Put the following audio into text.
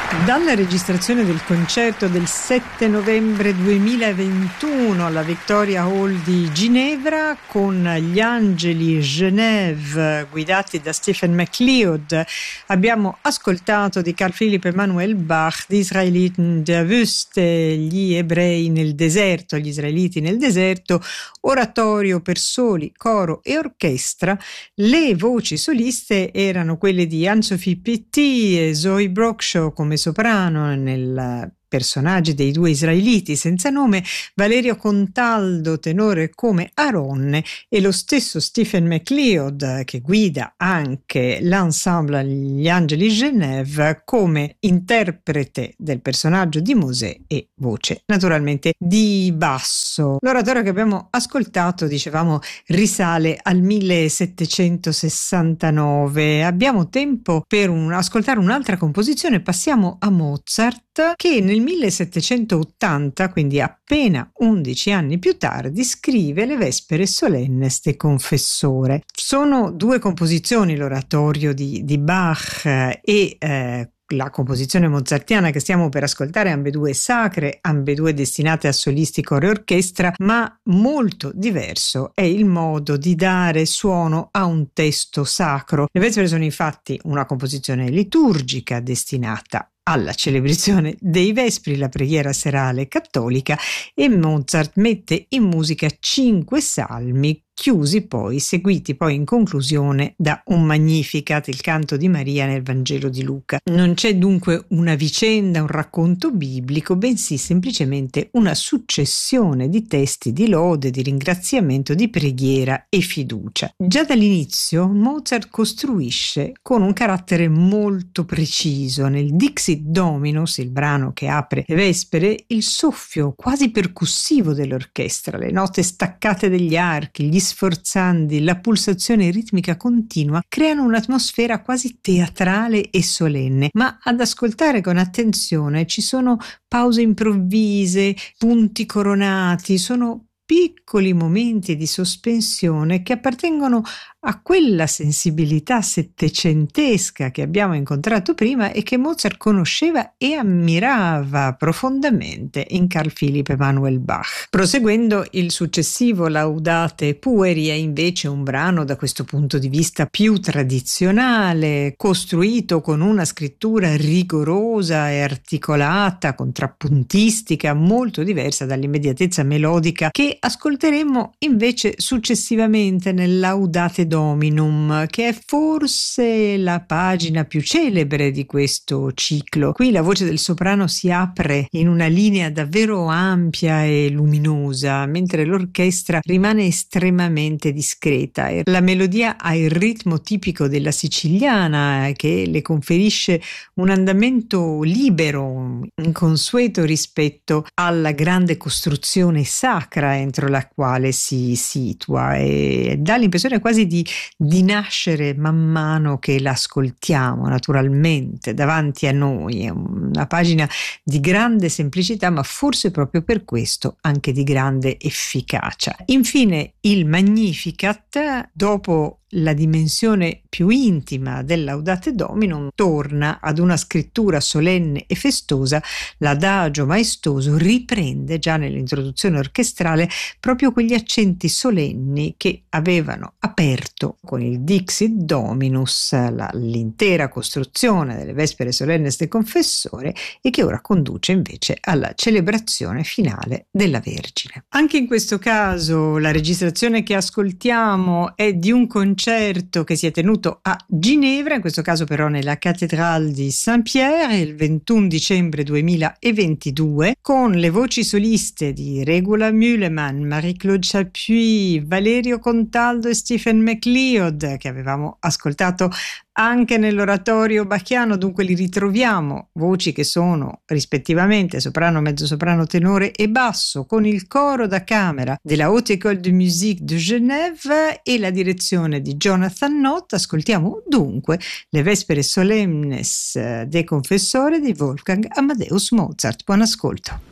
Dalla registrazione del concerto del 7 novembre 2021 alla Victoria Hall di Ginevra con gli Angeli Genève guidati da Stephen MacLeod abbiamo ascoltato di Carl Philipp Emanuel Bach Die Israeliten der Wüste, gli ebrei nel deserto, gli israeliti nel deserto, oratorio per soli, coro e orchestra. Le voci soliste erano quelle di Anne-Sophie Petit e Zoe Brockshaw come soprano nel personaggi dei due israeliti senza nome, Valerio Contaldo tenore come Aronne e lo stesso Stephen MacLeod che guida anche l'ensemble Gli Angeli Genève come interprete del personaggio di Mosè e voce naturalmente di basso. L'oratorio che abbiamo ascoltato, dicevamo, risale al 1769. Abbiamo tempo per ascoltare un'altra composizione. Passiamo a Mozart, che nel 1780, quindi appena 11 anni più tardi, scrive le Vespere Solennes de Confessore. Sono due composizioni, l'oratorio di Bach e la composizione mozartiana che stiamo per ascoltare, ambedue sacre, ambedue destinate a solisti, coro e orchestra, ma molto diverso è il modo di dare suono a un testo sacro. Le Vespere sono infatti una composizione liturgica destinata alla celebrazione dei Vespri, la preghiera serale cattolica, e Mozart mette in musica 5 salmi seguiti poi in conclusione da un Magnificat, il canto di Maria nel Vangelo di Luca. Non c'è dunque una vicenda, un racconto biblico, bensì semplicemente una successione di testi di lode, di ringraziamento, di preghiera e fiducia. Già dall'inizio Mozart costruisce con un carattere molto preciso. Nel Dixit Dominus, il brano che apre le Vespere, il soffio quasi percussivo dell'orchestra, le note staccate degli archi, gli sforzandi, la pulsazione ritmica continua creano un'atmosfera quasi teatrale e solenne, ma ad ascoltare con attenzione ci sono pause improvvise, punti coronati, sono piccoli momenti di sospensione che appartengono a quella sensibilità settecentesca che abbiamo incontrato prima e che Mozart conosceva e ammirava profondamente in Carl Philipp Emanuel Bach. Proseguendo, il successivo Laudate Pueri è invece un brano da questo punto di vista più tradizionale, costruito con una scrittura rigorosa e articolata, contrappuntistica, molto diversa dall'immediatezza melodica che ascolteremo invece successivamente nel Laudate Dominum, che è forse la pagina più celebre di questo ciclo. Qui la voce del soprano si apre in una linea davvero ampia e luminosa, mentre l'orchestra rimane estremamente discreta e la melodia ha il ritmo tipico della siciliana che le conferisce un andamento libero, inconsueto rispetto alla grande costruzione sacra entro la quale si situa, e dà l'impressione quasi di nascere man mano che l'ascoltiamo naturalmente davanti a noi. È una pagina di grande semplicità, ma forse proprio per questo anche di grande efficacia. Infine il Magnificat, dopo la dimensione più intima del Laudate Dominum, torna ad una scrittura solenne e festosa. L'adagio maestoso riprende già nell'introduzione orchestrale proprio quegli accenti solenni che avevano aperto con il Dixit Dominus l'intera costruzione delle Vespere Solennes de Confessore e che ora conduce invece alla celebrazione finale della Vergine. Anche in questo caso la registrazione che ascoltiamo è di un concerto che si è tenuto a Ginevra, in questo caso però nella Cattedrale di Saint-Pierre, il 21 dicembre 2022, con le voci soliste di Regula Mühlemann, Marie-Claude Chapuis, Valerio Contaldo e Stephen MacLeod, che avevamo ascoltato anche nell'oratorio bachiano. Dunque li ritroviamo, voci che sono rispettivamente soprano, mezzosoprano, tenore e basso, con il coro da camera della Haute École de Musique de Genève e la direzione di Jonathan Nott. Ascoltiamo dunque le Vespere Solennes de Confessore di Wolfgang Amadeus Mozart. Buon ascolto.